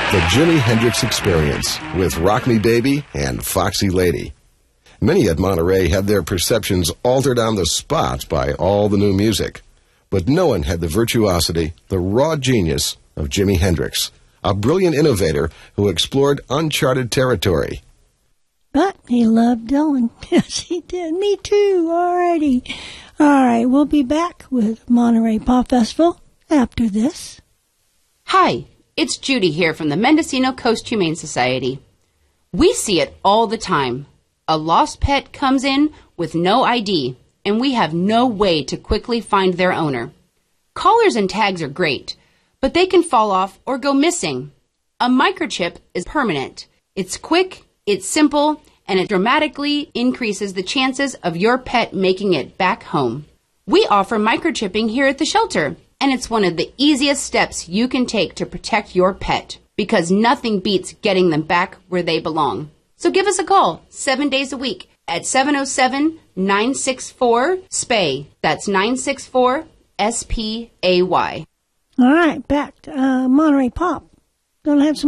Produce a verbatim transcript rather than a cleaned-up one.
The Jimi Hendrix Experience with Rock Me Baby and Foxy Lady. Many at Monterey had their perceptions altered on the spot by all the new music. But no one had the virtuosity, the raw genius of Jimi Hendrix, a brilliant innovator who explored uncharted territory. But he loved Dylan. Yes, he did. Me too, already. All right, we'll be back with Monterey Pop Festival after this. Hi, it's Judy here from the Mendocino Coast Humane Society. We see it all the time. A lost pet comes in with no I D, and we have no way to quickly find their owner. Collars and tags are great, but they can fall off or go missing. A microchip is permanent. It's quick, it's simple, and it dramatically increases the chances of your pet making it back home. We offer microchipping here at the shelter, and it's one of the easiest steps you can take to protect your pet, because nothing beats getting them back where they belong. So give us a call seven days a week at seven oh seven, nine six four, S P A Y. That's nine six four, S P A Y. All right, back to uh, Monterey Pop. Gonna have some